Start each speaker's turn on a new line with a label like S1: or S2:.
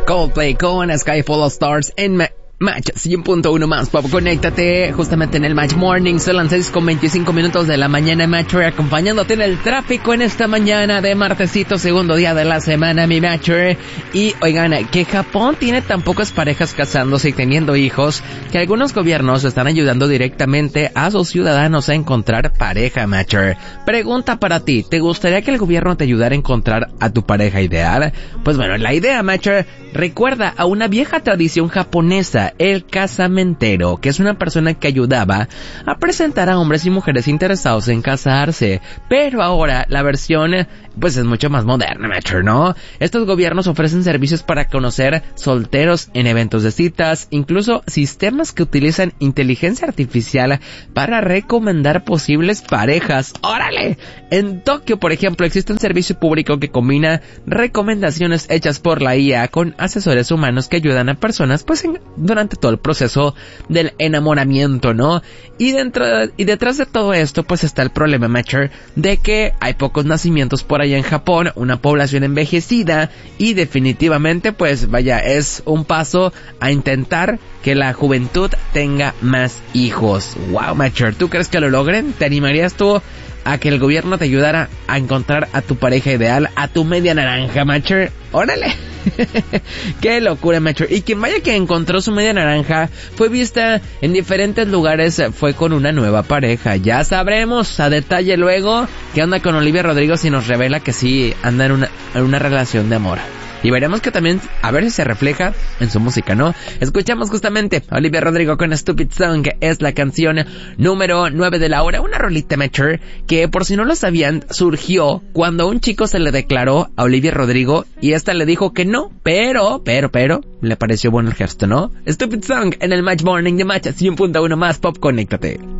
S1: Coldplay con Sky Full of Stars en Match 100.1 más pop. Conéctate justamente en el Match Morning. Son las 6:25 de la mañana. Matcher acompañándote en el tráfico en esta mañana de martesito, segundo día de la semana, mi Matcher. Y oigan, que Japón tiene tan pocas parejas casándose y teniendo hijos que algunos gobiernos están ayudando directamente a sus ciudadanos a encontrar pareja, Matcher. Pregunta para ti: ¿te gustaría que el gobierno te ayudara a encontrar a tu pareja ideal? Pues bueno, la idea, Matcher, recuerda a una vieja tradición japonesa, el casamentero, que es una persona que ayudaba a presentar a hombres y mujeres interesados en casarse. Pero ahora la versión pues es mucho más moderna, Matcher, ¿no? Estos gobiernos ofrecen servicios para conocer solteros en eventos de citas, incluso sistemas que utilizan inteligencia artificial para recomendar posibles parejas. ¡Órale! En Tokio, por ejemplo, existe un servicio público que combina recomendaciones hechas por la IA con asesores humanos que ayudan a personas pues durante todo el proceso del enamoramiento, ¿no? Y detrás de todo esto pues está el problema, Matcher, de que hay pocos nacimientos por allá en Japón, una población envejecida, y definitivamente pues vaya, es un paso a intentar que la juventud tenga más hijos. Wow, Matcher, ¿tú crees que lo logren? ¿Te animarías tú a que el gobierno te ayudara a encontrar a tu pareja ideal, a tu media naranja, Matcher? ¡Órale! ¡Qué locura, Matcher! Y quien vaya que encontró su media naranja fue vista en diferentes lugares, fue con una nueva pareja. Ya sabremos a detalle luego qué onda con Olivia Rodrigo si nos revela que sí anda en una relación de amor. Y veremos que también, a ver si se refleja en su música, ¿no? Escuchamos justamente a Olivia Rodrigo con Stupid Song, que es la canción número 9 de la hora. Una rolita, Matcher, que por si no lo sabían, surgió cuando un chico se le declaró a Olivia Rodrigo y esta le dijo que no, pero, le pareció bueno el gesto, ¿no? Stupid Song en el Match Morning de Match 100.1 más pop, conéctate.